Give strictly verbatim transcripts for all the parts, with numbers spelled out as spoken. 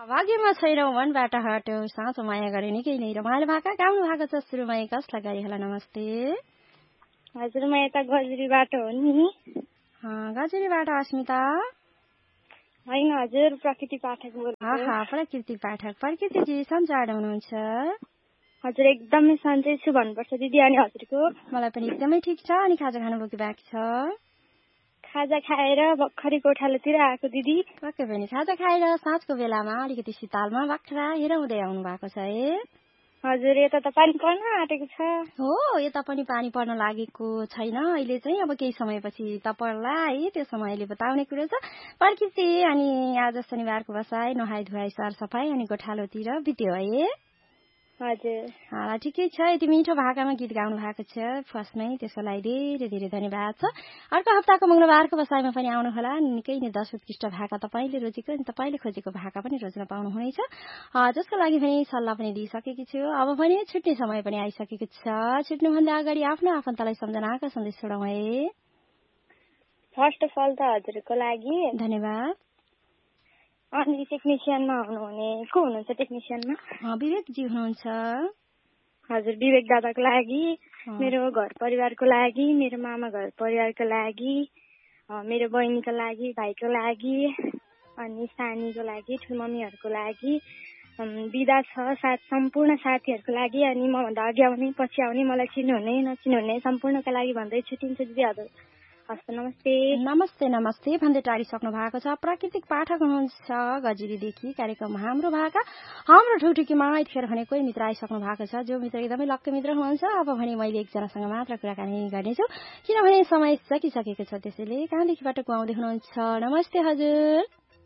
भाग्यमा छैनौ मनबाट हट्यो साँचो माया गरे निकै नै रमाइलो भाका गाउनु भएको छ सुरुमा कसलाई गरी होला नमस्ते हजुर म यता गजरीबाट हो नि गजरीबाट अस्मिता होइन हजुर प्रकृति पाठक बोलेको हा प्रकृति पाठक प्रकृतिजी सन्चै हुनुहुन्छ हजुर एकदमै सन्चै छु भन्नुपर्छ दिदी अनि हजुरको मलाई पनि एकदमै ठिक छ अनि खाजा खानु बोकी बाँकी छ खाजा खाएर भर्खरै कोठालोतिर आएको दिदी पक्कै पनि खाजा खाएर साँझको बेलामा अलिकति शीतलमा बाख्रा हेराउँदै आउनु भएको छ है हजुर यता त पानी पर्न आँटेको छ हो यता पनि पानी पर्न लागेको छैन अहिले चाहिँ अब केही समयपछि त पर्ला है त्यो समयले बताउने कुरो छ प्रकृति अनि आज शनिबारको बसाइ नुहाई धुवाई सरसफाई अनि गोठालोतिर बित्यो है हजुर ठिकै छ यति मिठो भाकामा गीत गाउनु भएको छ फर्स्टमै त्यसको लागि धेरै धेरै धन्यवाद छ अर्को हप्ताको मंगलबारको बसाइमा पनि आउनु होला निकै नै दश उत्कृष्ट भाका तपाईँले रोजेको अनि तपाईँले खोजेको भाका पनि रोज्न पाउनुहुनेछ जसको लागि पनि सल्लाह पनि दिइसकेकी छु अब भने छुट्ने समय पनि आइसकेको छ छुट्नुभन्दा अगाडि आफ्नो आफन्तलाई सम्झनाका सन्देश छोडौँ है फर्स्ट अफ अल त हजुरको लागि धन्यवाद अनि टेक्निसियनमा हुनुहुने को हुनुहुन्छ टेक्निसियनमा विवेकजी हुनुहुन्छ हजुर विवेक दादाको लागि मेरो घर परिवारको लागि मेरो मामा घर परिवारको लागि मेरो बहिनीको लागि भाइको लागि अनि सानीको लागि ठुलमम्मीहरूको लागि बिदा छ साथ सम्पूर्ण साथीहरूको लागि अनि मभन्दा अघि आउने पछि आउने मलाई चिन्नुहुने नचिन्नुहुने सम्पूर्णका लागि भन्दै छुट्टिन्छु दिदी हजुर हस् नमस्ते नमस्ते नमस्ते भन्दै टाढिसक्नु भएको छ प्राकृतिक पाठक हुनुहुन्छ गजरीदेखि कार्यक्रम हाम्रो भाका हाम्रो ठुकठुकीमा यतिखेर भने कोही मित्र आइसक्नु भएको छ जो मित्र एकदमै लक्की मित्र हुनुहुन्छ अब भने मैले एकजनासँग मात्र कुराकानी गर्नेछु किनभने समय सकिसकेको छ त्यसैले कहाँदेखिबाट कुहाउँदै हुनुहुन्छ नमस्ते हजुर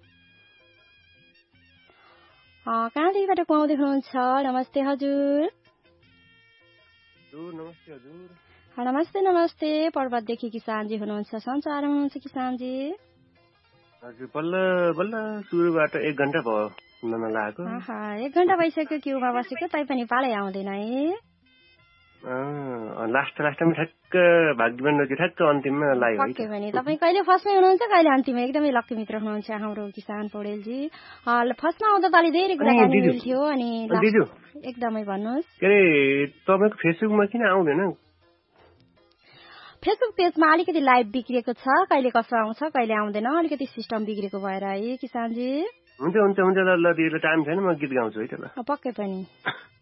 कहाँदेखिबाट कुहाउँदै हुनुहुन्छ नमस्ते हजुर नमस्ते हजुर नमस्ते नमस्ते पर्वतदेखि किसानजी हुनुहुन्छ सञ्चार हुनुहुन्छ किसानजी हजुर बल्ल बल्ल सुरुबाट एक घन्टा भयो सुन्न नलागेको एक घन्टा भइसक्यो क्युमा बसेको तैपनि पालै आउँदैन है लास्ट लास्टमा ठ्याक्क भाग्यबन्द ठ्याक्क अन्तिममा लाइभ है पक्कै पनि तपाईँ कहिले फर्स्टमै हुनुहुन्छ कहिले अन्तिममा एकदमै लक्की मित्र हुनुहुन्छ हाम्रो किसान पौडेलजी फर्स्टमा आउँदा त अलि धेरै कुराकानी मिल्थ्यो अनि एकदमै भन्नुहोस् के अरे तपाईँको फेसबुकमा किन आउँदैन फेसबुक पेजमा अलिकति लाइभ बिग्रेको छ कहिले कसो आउँछ कहिले आउँदैन अलिकति सिस्टम बिग्रेको भएर है किसानजी हुन्छ हुन्छ हुन्छ ल ल टाइम छैन म गीत गाउँछु है त ल पक्कै पनि